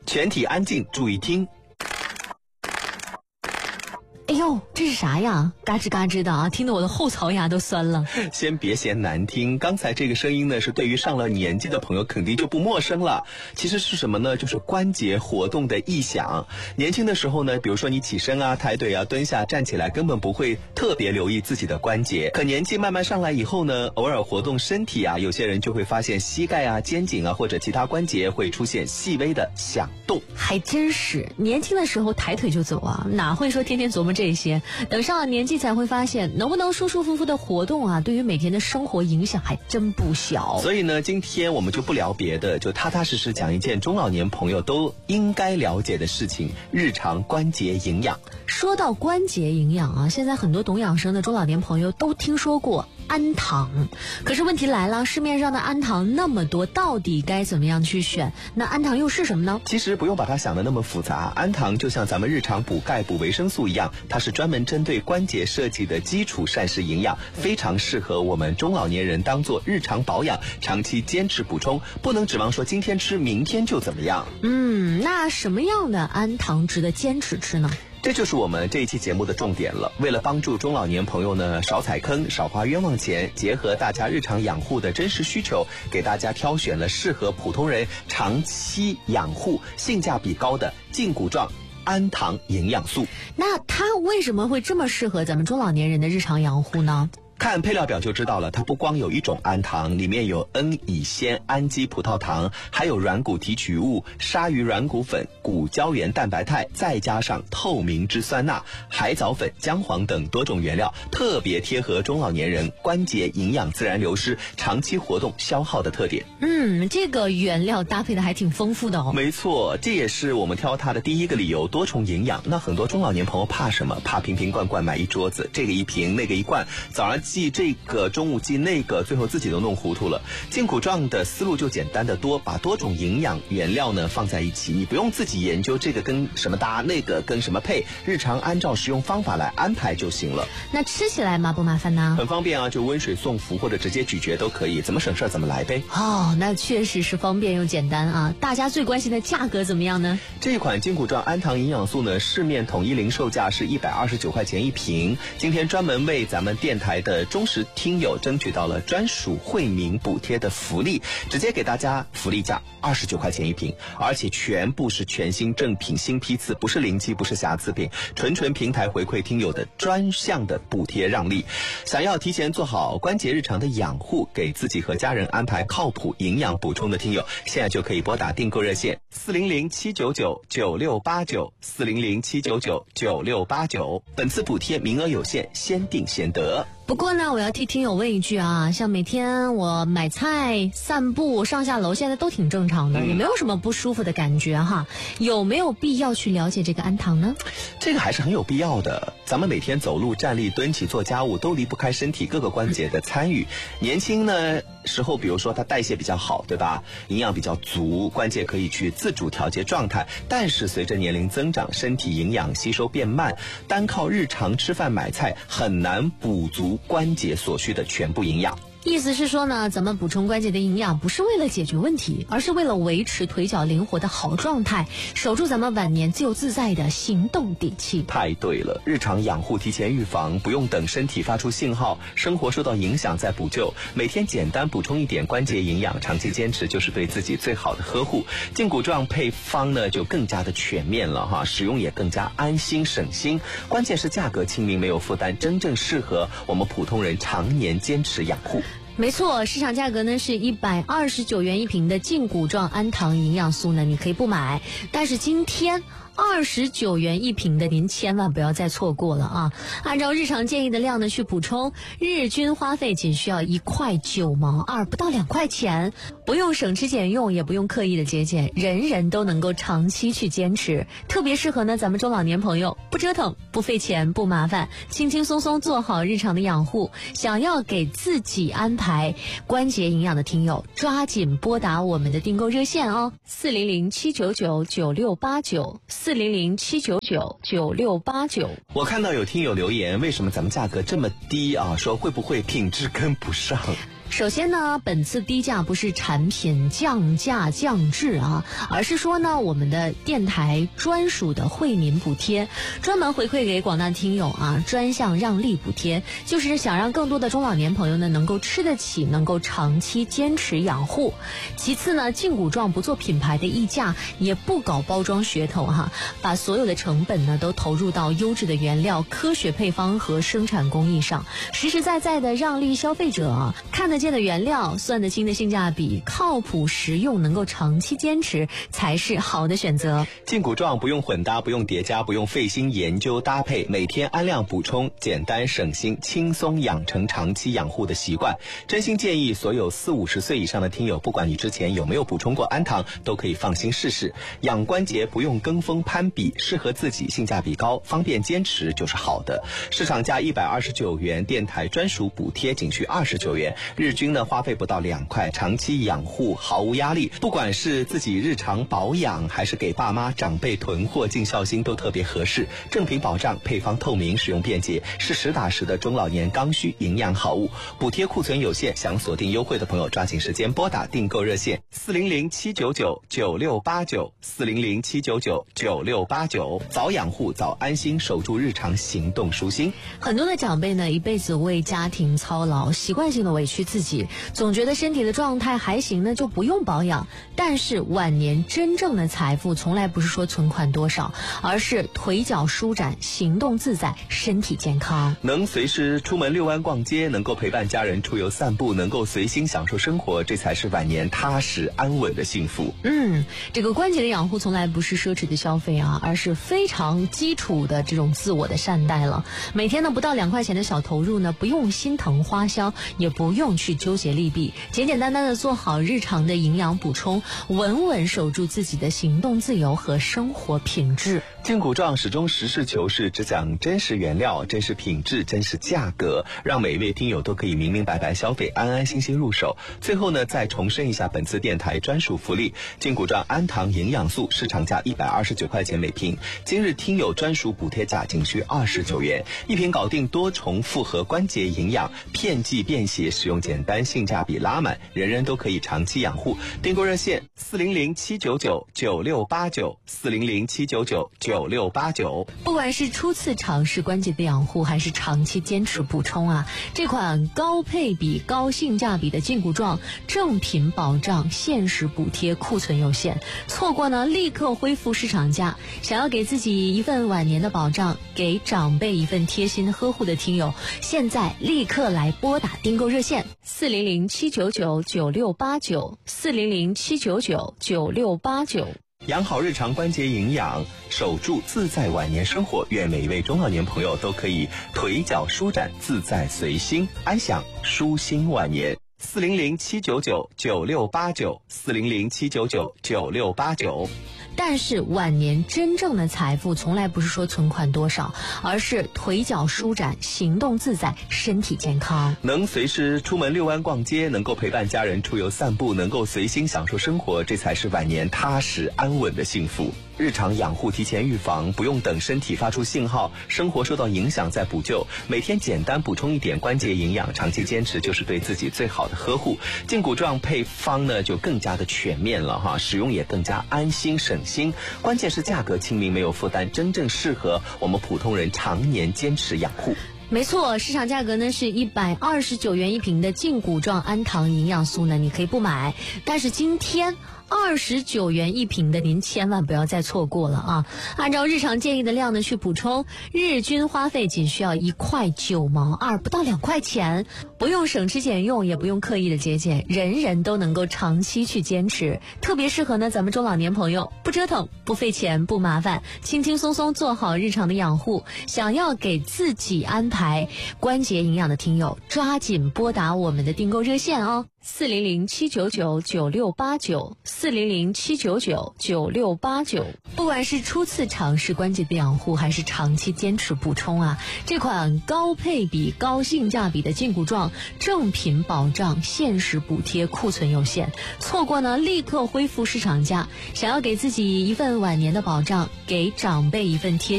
全体安静，注意听。 哎呦，这是啥呀？嘎吱嘎吱的啊，听得我的后槽牙都酸了。 先别嫌难听，刚才这个声音呢，是对于上了年纪的朋友肯定就不陌生了。其实是什么呢？就是关节活动的异响。年轻的时候呢，比如说你起身啊、抬腿啊、蹲下、站起来，根本不会特别留意自己的关节。可年纪慢慢上来以后呢，偶尔活动身体啊，有些人就会发现膝盖啊、肩颈啊或者其他关节会出现细微的响动。 还真是，年轻的时候抬腿就走啊，哪会说天天琢磨这些？等上了年纪才会发现，能不能舒舒服服的活动啊，对于每天的生活影响还真不小。 所以呢，今天我们就不聊别的，就踏踏实实讲一件中老年朋友都应该了解的事情——日常关节营养。 说到关节营养啊，现在很多懂养生的中老年朋友都听说过氨糖，可是问题来了，市面上的氨糖那么多，到底该怎么样去选？那氨糖又是什么呢？ 其实不用把它想得那么复杂，氨糖就像咱们日常补钙补维生素一样，它是专门针对关节设计的基础膳食营养，非常适合我们中老年人当做日常保养，长期坚持补充，不能指望说今天吃明天就怎么样。 那什么样的氨糖值得坚持吃呢？ 这就是我们这一期节目的重点了。为了帮助中老年朋友呢少踩坑少花冤枉钱，结合大家日常养护的真实需求，给大家挑选了适合普通人长期养护、性价比高的胫骨状氨糖营养素。 那它为什么会这么适合咱们中老年人的日常养护呢？ 看配料表就知道了，它不光有一种氨糖，里面有 N 乙酰氨基葡萄糖，还有软骨提取物、鲨鱼软骨粉、骨胶原蛋白肽，再加上透明质酸钠、海藻粉、姜黄等多种原料，特别贴合中老年人关节营养自然流失、长期活动消耗的特点。 这个原料搭配的还挺丰富的哦。 没错，这也是我们挑它的第一个理由，多重营养。那很多中老年朋友怕什么？怕瓶瓶罐罐买一桌子，这个一瓶那个一罐，早上记这个，中午记那个，最后自己都弄糊涂了。胫骨状的思路就简单的多，把多种营养原料呢放在一起，你不用自己研究这个跟什么搭，那个跟什么配，日常按照食用方法来安排就行了。 那吃起来麻不麻烦呢？ 很方便啊，就温水送服或者直接咀嚼都可以，怎么省事怎么来呗。 那确实是方便又简单啊。大家最关心的价格怎么样呢？ 这一款胫骨状氨糖营养素呢，市面统一零售价是129块钱一瓶。今天专门为咱们电台的忠实听友争取到了专属惠民补贴的福利，直接给大家福利价29块钱一瓶，而且全部是全新正品新批次，不是临期不是瑕疵品，纯平台回馈听友的专项的补贴让利。想要提前做好关节日常的养护，给自己和家人安排靠谱营养补充的听友，现在就可以拨打订购热线400-799-9689 400-799-9689，本次补贴名额有限，先订先得。 不过呢，我要替听友问一句啊，像每天我买菜、散步、上下楼，现在都挺正常的，也没有什么不舒服的感觉哈。有没有必要去了解这个氨糖呢？ 这个还是很有必要的。咱们每天走路、站立、蹲起、做家务，都离不开身体各个关节的参与。年轻呢时候，比如说它代谢比较好，对吧？营养比较足，关节可以去自主调节状态。但是随着年龄增长，身体营养吸收变慢，单靠日常吃饭买菜很难补足关节所需的全部营养。 意思是说呢，咱们补充关节的营养不是为了解决问题，而是为了维持腿脚灵活的好状态，守住咱们晚年自由自在的行动底气。 太对了，日常养护提前预防，不用等身体发出信号，生活受到影响再补救。每天简单补充一点关节营养，长期坚持就是对自己最好的呵护。胫骨状配方呢就更加的全面了哈，使用也更加安心省心。关键是价格亲民，没有负担，真正适合我们普通人常年坚持养护。 没错，市场价格呢是129元一瓶的胫骨状氨糖营养素呢，你可以不买，但是今天29元一瓶的您千万不要再错过了啊！按照日常建议的量呢去补充，日均花费仅需要1块9毛2，不到2块钱，不用省吃俭用，也不用刻意的节俭，人人都能够长期去坚持，特别适合呢咱们中老年朋友，不折腾，不费钱，不麻烦，轻轻松松做好日常的养护。想要给自己安排关节营养的听友，抓紧拨打我们的订购热线哦，400-799-9689 400-799-9689。 我看到有听友留言，为什么咱们价格这么低啊？说会不会品质跟不上？ 首先呢，本次低价不是产品降价降质啊，而是说呢，我们的电台专属的惠民补贴，专门回馈给广大听友啊，专项让利补贴，就是想让更多的中老年朋友呢能够吃得起，能够长期坚持养护。其次呢，劲谷状不做品牌的溢价，也不搞包装噱头哈，把所有的成本呢都投入到优质的原料、科学配方和生产工艺上，实实在在的让利消费者啊，看得见的原料，算得清的性价比，靠谱实用，能够长期坚持才是好的选择。 劲谷状不用混搭，不用叠加，不用费心研究搭配，每天按量补充，简单省心，轻松养成长期养护的习惯。真心建议所有40-50岁以上的听友，不管你之前有没有补充过氨糖，都可以放心试试。养关节不用跟风攀比，适合自己，性价比高，方便坚持就是好的。市场价129元，电台专属补贴仅需29元，日均呢花费不到2块，长期养护毫无压力。不管是自己日常保养，还是给爸妈长辈囤货尽孝心，都特别合适。正品保障，配方透明，使用便捷，是实打实的中老年刚需营养好物。补贴库存有限，想锁定优惠的朋友，抓紧时间拨打订购热线400-799-9689，400-799-9689，早养护早安心，守住日常行动舒心。 很多的长辈呢，一辈子为家庭操劳，习惯性的委屈自己，总觉得身体的状态还行呢，就不用保养。但是晚年真正的财富，从来不是说存款多少，而是腿脚舒展，行动自在，身体健康。 能随时出门遛弯逛街，能够陪伴家人出游散步，能够随心享受生活，这才是晚年踏实安稳的幸福。 这个关节的养护从来不是奢侈的消费啊，而是非常基础的这种自我的善待了。每天呢不到2块钱的小投入呢，不用心疼花销，也不用去纠结利弊，简简单单的做好日常的营养补充，稳稳守住自己的行动自由和生活品质。 劲谷状始终实事求是，只讲真实原料、真实品质、真实价格，让每一位听友都可以明明白白消费，安安心心入手。最后呢，再重申一下本次电台专属福利：劲谷状氨糖营养素市场价129块钱每瓶，今日听友专属补贴价仅需29元，一瓶搞定多重复合关节营养，片剂便携，使用简单，性价比拉满，人人都可以长期养护。订购热线400-799-9689，400-799-9689。 不管是初次尝试关节的养护，还是长期坚持补充啊，这款高配比高性价比的劲谷状正品保障限时补贴库存有限，错过呢立刻恢复市场价。想要给自己一份晚年的保障，给长辈一份贴心呵护的听友，现在立刻来拨打订购热线400-799-9689，400-799-9689。 养好日常关节营养，守住自在晚年生活。愿每一位中老年朋友都可以腿脚舒展，自在随心，安享舒心晚年。400-799-9689，400-799-9689。 但是晚年真正的财富，从来不是说存款多少，而是腿脚舒展，行动自在，身体健康。 能随时出门遛弯逛街，能够陪伴家人出游散步，能够随心享受生活，这才是晚年踏实安稳的幸福。日常养护提前预防，不用等身体发出信号，生活受到影响再补救。每天简单补充一点关节营养，长期坚持就是对自己最好的呵护。劲谷状配方呢就更加的全面了哈，使用也更加安心省心。关键是价格亲民，没有负担，真正适合我们普通人常年坚持养护。 没错，市场价格呢是129元一瓶的劲谷状氨糖营养素呢，你可以不买，但是今天29元一瓶的，您千万不要再错过了啊！按照日常建议的量呢去补充，日均花费仅需要1块9毛2，不到2块钱，不用省吃俭用，也不用刻意的节俭，人人都能够长期去坚持，特别适合呢咱们中老年朋友，不折腾，不费钱，不麻烦，轻轻松松做好日常的养护。想要给自己安排关节营养的听友，抓紧拨打我们的订购热线哦，400-799-9689，400-799-9689。不管是初次尝试关节的养护，还是长期坚持补充啊，这款高配比高性价比的劲谷状正品保障限时补贴库存有限，错过呢立刻恢复市场价。想要给自己一份晚年的保障，给长辈一份贴